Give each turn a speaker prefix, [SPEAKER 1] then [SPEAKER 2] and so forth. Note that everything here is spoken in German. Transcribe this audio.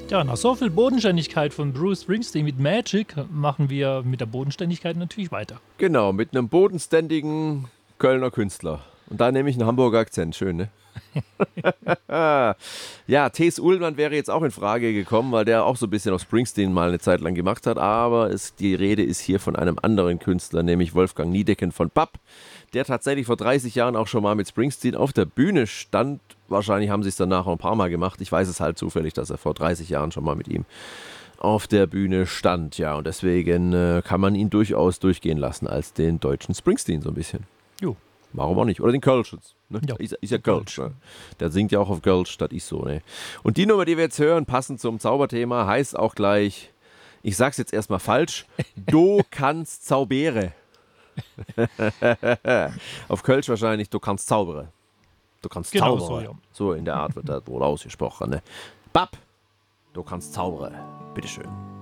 [SPEAKER 1] Ja, nach so viel Bodenständigkeit von Bruce Springsteen mit Magic machen wir mit der Bodenständigkeit natürlich weiter.
[SPEAKER 2] Genau, mit einem bodenständigen Kölner Künstler. Und da nehme ich einen Hamburger Akzent. Schön, ne? Ja, T.S. Ullmann wäre jetzt auch in Frage gekommen, weil der auch so ein bisschen auf Springsteen mal eine Zeit lang gemacht hat. Aber die Rede ist hier von einem anderen Künstler, nämlich Wolfgang Niedecken von Papp, der tatsächlich vor 30 Jahren auch schon mal mit Springsteen auf der Bühne stand. Wahrscheinlich haben sie es danach auch ein paar Mal gemacht. Ich weiß es halt zufällig, dass er vor 30 Jahren schon mal mit ihm auf der Bühne stand. Ja, und deswegen kann man ihn durchaus durchgehen lassen als den deutschen Springsteen so ein bisschen.
[SPEAKER 1] Jo.
[SPEAKER 2] Warum auch nicht? Oder den Kölschens. Ne?
[SPEAKER 1] Ja.
[SPEAKER 2] Ist ja Kölsch. Ne? Der singt ja auch auf Kölsch, das ist so. Ne? Und die Nummer, die wir jetzt hören, passend zum Zauberthema, heißt auch gleich, ich sag's jetzt erstmal falsch, Du kannst zaubere. Auf Kölsch wahrscheinlich, du kannst zaubere. Du kannst
[SPEAKER 1] Genau
[SPEAKER 2] zaubere.
[SPEAKER 1] so, ja.
[SPEAKER 2] So in der Art wird das wohl ausgesprochen. Ne? Bab, du kannst zaubere. Bitteschön.